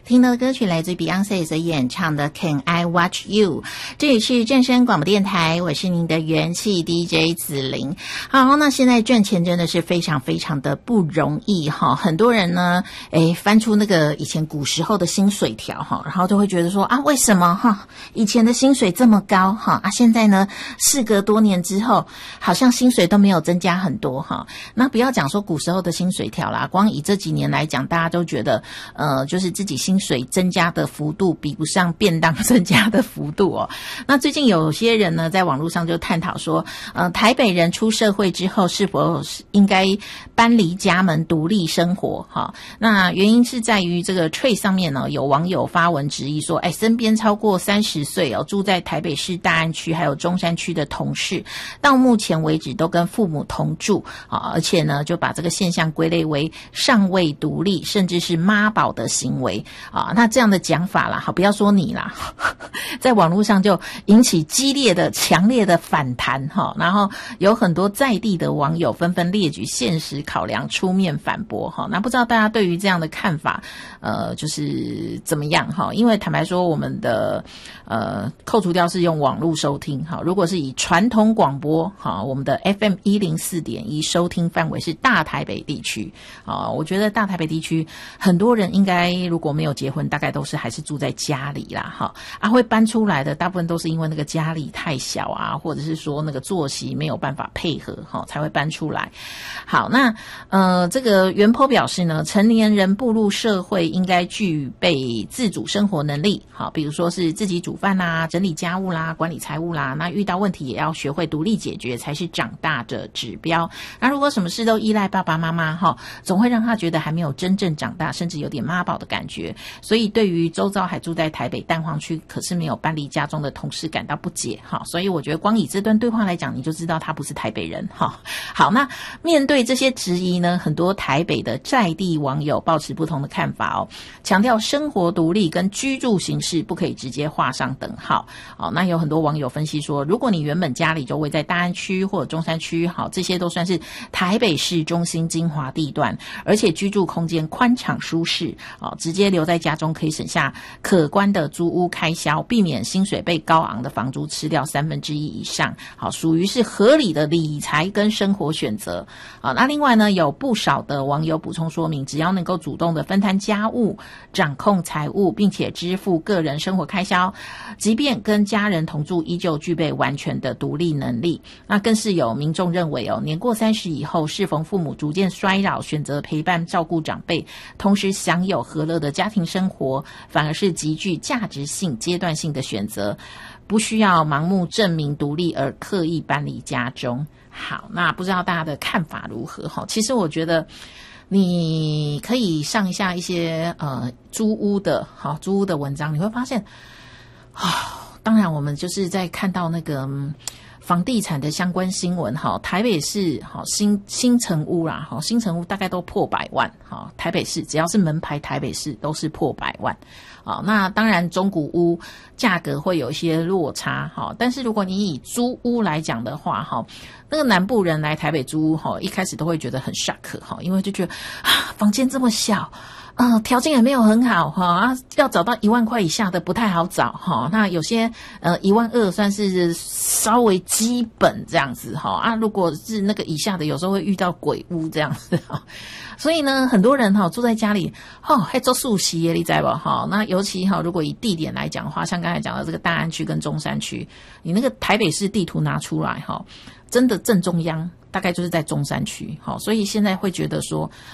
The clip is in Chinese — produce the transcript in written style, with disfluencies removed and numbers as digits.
听到的歌曲来自 Beyonce 所演唱的 Can I Watch You。 这里是正声广播电台，我是您的元气 DJ 子玲。好，那现在赚钱真的是非常非常的不容易哈，很多人呢翻出那个以前古时候的薪水条哈，然后就会觉得说啊，为什么哈以前的薪水这么高哈现在呢事隔多年之后好像薪水都没有增加很多哈。那不要讲说古时候的薪水条啦，光以这几年来讲，大家都觉得就是自己薪水增加的幅度比不上便当增加的幅度哦。那最近有些人呢在网络上就探讨说台北人出社会之后是否应该搬离家门独立生活哈。那原因是在于这个 Trade 上面呢，有网友发文质疑说身边超过30岁住在台北市大安区还有中山区的同事，到目前为止都跟父母同住而且呢就把这个现象归类为尚未独立甚至是妈宝的行为那这样的讲法啦，好，不要说你啦在网络上就引起激烈的强烈的反弹然后有很多在地的网友纷纷列举现实考量出面反驳那不知道大家对于这样的看法就是怎么样因为坦白说我们的扣除掉是用网络收听如果是以传统广播我们的 FM 104.1收听范围是大台北地区我觉得大台北地区很多人应该如果没有结婚大概都是还是住在家里啦会搬出来的大部分都是因为那个家里太小或者是说那个作息没有办法配合才会搬出来。好，那这个原 po 表示呢，成年人步入社会应该具备自主生活能力比如说是自己煮饭啦、整理家务啦、管理财务啦，那遇到问题也要学会独立解决才是长大的指标。那如果什么事都依赖爸爸妈妈总会让他觉得还没有真正长大，甚至有点妈宝的感觉。所以对于周遭还住在台北蛋黄区可是没有搬离家中的同事感到不解所以我觉得光以这段对话来讲，你就知道他不是台北人好，那面对这些质疑呢，很多台北的在地网友抱持不同的看法强调生活独立跟居住形式不可以直接画上等号那有很多网友分析说，如果你原本家里就位在大安区或者中山区这些都算是台北市中心精华地段，而且居住空间宽敞舒适直接留在家中可以省下可观的租屋开销，避免薪水被高昂的房租吃掉1/3以上属于是合理的理财跟生活选择那另外呢，有不少的网友补充说明，只要能够主动的分摊家务、掌控财务，并且支付个人生活开销，即便跟家人同住依旧具备完全的独立能力。那更是有民众认为年过30以后，适逢父母逐渐衰老，选择陪伴照顾长辈，同时享有和乐的家庭生活，反而是极具价值性阶段性的选择，不需要盲目证明独立而刻意搬离家中。好，那不知道大家的看法如何其实我觉得你可以上一下一些租屋的文章，你会发现当然我们就是在看到那个房地产的相关新闻台北市新成屋啦新成屋大概都破100万台北市只要是门牌台北市都是破100万那当然中古屋价格会有一些落差但是如果你以租屋来讲的话那个南部人来台北租屋一开始都会觉得很 shock 因为就觉得房间这么小条件也没有很好要找到1万块以下的不太好找那有些1万2算是稍微基本这样子如果是那个以下的有时候会遇到鬼屋这样子所以呢很多人住在家里还做素食耶，你知道不那尤其如果以地点来讲的话，像刚才讲的这个大安区跟中山区，你那个台北市地图拿出来真的正中央大概就是在中山区所以现在会觉得说